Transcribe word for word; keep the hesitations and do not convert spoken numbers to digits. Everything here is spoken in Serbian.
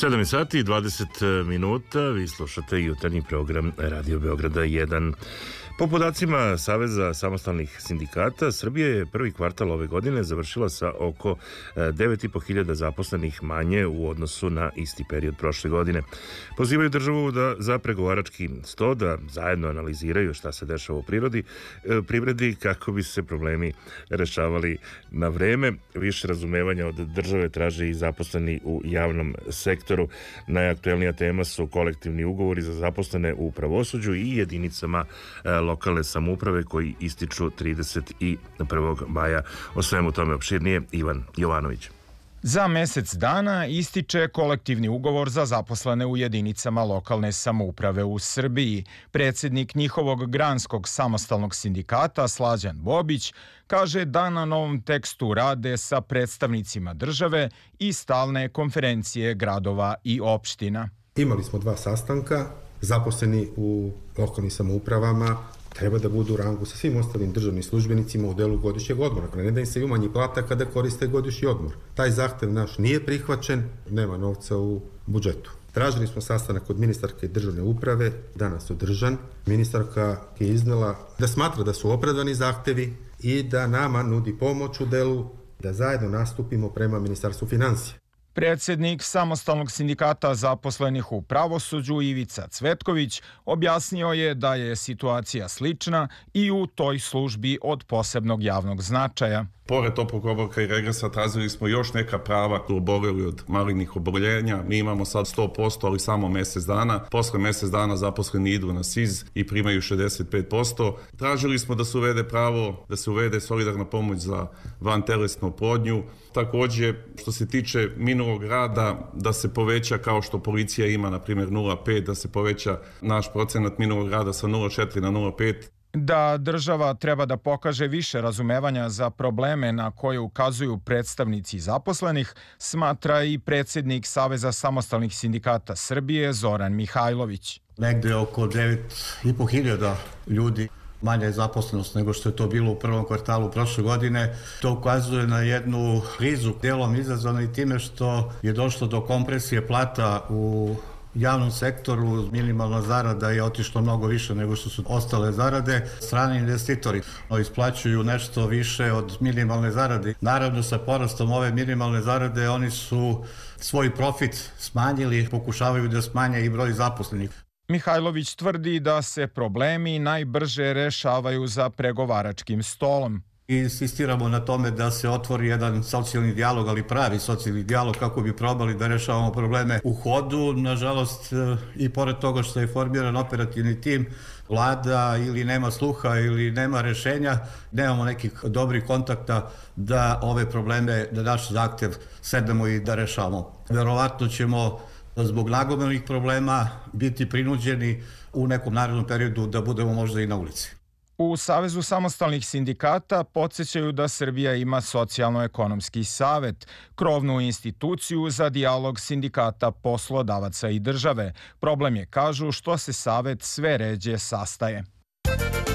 sedam sati i dvadeset minuta, vi slušate jutarnji program Radio Beograda jedan. Po podacima Saveza samostalnih sindikata, Srbija je prvi kvartal ove godine završila sa oko devet i po hiljada zaposlenih manje u odnosu na isti period prošle godine. Pozivaju državu da za pregovarački sto da zajedno analiziraju šta se dešava u prirodi, privredi kako bi se problemi rešavali na vreme. Više razumevanja od države traže i zaposleni u javnom sektoru. Najaktuelnija tema su kolektivni ugovori za zaposlene u pravosuđu i jedinicama lokalne samouprave koji ističu trideset prvog maja. O svemu tome opširnije Ivan Jovanović. Za mesec dana ističe kolektivni ugovor za zaposlene u jedinicama lokalne samouprave u Srbiji. Predsjednik njihovog granskog samostalnog sindikata Slađan Bobić kaže da na novom tekstu rade sa predstavnicima države i stalne konferencije gradova i opština. Imali smo dva sastanka, zaposleni u lokalnim samoupravama treba da budu u rangu sa svim ostalim državnim službenicima u delu godišnjeg odmora. Ne da im se umanji plata kada koriste godišnji odmor. Taj zahtev naš nije prihvaćen, nema novca u budžetu. Tražili smo sastanak od ministarke državne uprave, danas održan. Ministarka je iznela da smatra da su opravdani zahtevi i da nama nudi pomoć u delu da zajedno nastupimo prema Ministarstvu finansija. Predsjednik samostalnog sindikata zaposlenih u pravosuđu Ivica Cvetković objasnio je da je situacija slična i u toj službi od posebnog javnog značaja. Pored toplog obroka i regresa tražili smo još neka prava koji oboleli od malignih oboljenja. Mi imamo sad sto posto, ali samo mesec dana. Posle mesec dana zaposleni idu na S I Z i primaju šezdeset pet posto. Tražili smo da se uvede pravo, da se uvede solidarna pomoć za vantelesnu oplodnju. Također, što se tiče minulog rada, da se poveća kao što policija ima, na primjer nula zarez pet, da se poveća naš procenat minulog rada sa nula zarez četiri na nula zarez pet. Da država treba da pokaže više razumevanja za probleme na koje ukazuju predstavnici zaposlenih, smatra i predsjednik Saveza samostalnih sindikata Srbije Zoran Mihajlović. Negde oko devet i po hiljada ljudi manja je zaposlenost nego što je to bilo u prvom kvartalu prošle godine. To ukazuje na jednu krizu, dijelom izazvano i time što je došlo do kompresije plata u javnom sektoru. Minimalna zarada je otišla mnogo više nego što su ostale zarade. Strani investitori isplaćuju nešto više od minimalne zarade. Naravno, sa porastom ove minimalne zarade oni su svoj profit smanjili, pokušavaju da smanje i broj zaposlenih. Mihajlović tvrdi da se problemi najbrže rešavaju za pregovaračkim stolom. Insistiramo na tome da se otvori jedan socijalni dijalog, ali pravi socijalni dijalog kako bi probali da rešavamo probleme u hodu. Nažalost, i pored toga što je formiran operativni tim, vlada ili nema sluha ili nema rešenja, nemamo nekih dobrih kontakta da ove probleme, da naš zahtev sedemo i da rešavamo. Verovatno ćemo zbog nagomilanih problema biti prinuđeni u nekom narednom periodu da budemo možda i na ulici. U Savezu samostalnih sindikata podsjećaju da Srbija ima socijalno-ekonomski savet, krovnu instituciju za dijalog sindikata, poslodavaca i države. Problem je, kažu, što se savet sve ređe sastaje.